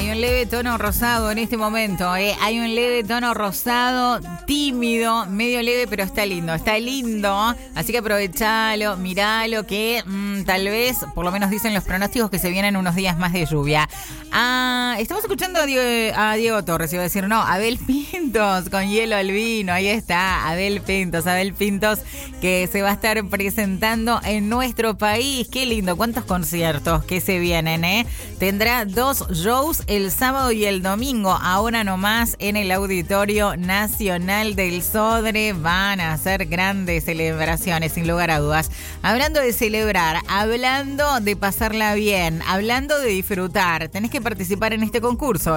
hay un leve tono rosado en este momento, hay un leve tono rosado, tímido, medio leve, pero está lindo, así que aprovechalo, miralo, que tal vez, por lo menos dicen los pronósticos, que se vienen unos días más de lluvia. Estamos escuchando a Diego Torres, iba a decir, no, Abel Pintos, con hielo al vino, ahí está, Abel Pintos, que se va a estar presentando en nuestro país. Qué lindo, cuántos conciertos que se vienen, Tendrá 2 shows el sábado y el domingo, ahora nomás en el Auditorio Nacional del Sodre. Van a ser grandes celebraciones, sin lugar a dudas. Hablando de celebrar, hablando de pasarla bien, hablando de disfrutar, tenés que participar en este concurso,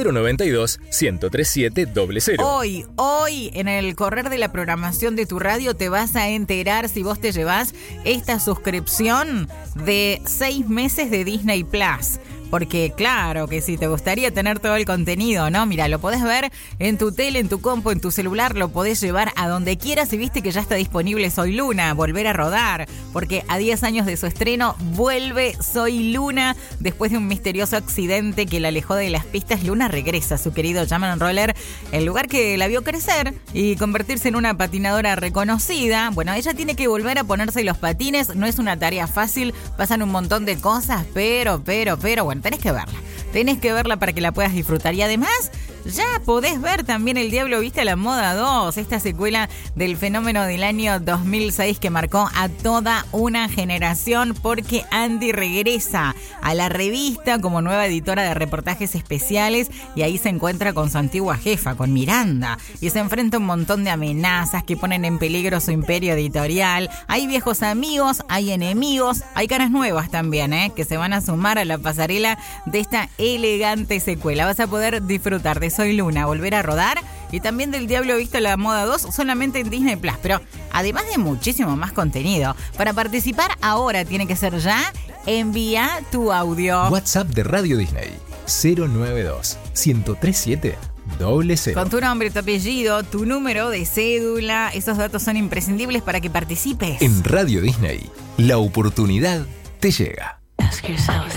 092-1037-00. Hoy, en el correr de la programación de tu radio, te vas a enterar si vos te llevas esta suscripción de 6 meses de Disney Plus. Porque claro que sí, te gustaría tener todo el contenido, ¿no? Mira, lo podés ver en tu tele, en tu compu, en tu celular, lo podés llevar a donde quieras y viste que ya está disponible Soy Luna, volver a rodar, porque a 10 años de su estreno vuelve Soy Luna. Después de un misterioso accidente que la alejó de las pistas, Luna regresa a su querido Jam and Roller, el lugar que la vio crecer y convertirse en una patinadora reconocida. Bueno, ella tiene que volver a ponerse los patines, no es una tarea fácil, pasan un montón de cosas, pero, bueno, tenés que verla para que la puedas disfrutar. Y además, ya podés ver también El Diablo Viste a la Moda 2, esta secuela del fenómeno del año 2006 que marcó a toda una generación, porque Andy regresa a la revista como nueva editora de reportajes especiales y ahí se encuentra con su antigua jefa, con Miranda, y se enfrenta a un montón de amenazas que ponen en peligro su imperio editorial. Hay viejos amigos, hay enemigos, hay caras nuevas también, que se van a sumar a la pasarela de esta elegante secuela. Vas a poder disfrutar de Soy Luna, volver a rodar, y también del Diablo Visto a la Moda 2 solamente en Disney Plus, pero además de muchísimo más contenido. Para participar ahora tiene que ser ya, envía tu audio. WhatsApp de Radio Disney 092-1037-00. Con tu nombre, tu apellido, tu número de cédula, esos datos son imprescindibles para que participes. En Radio Disney, la oportunidad te llega. Ask yourself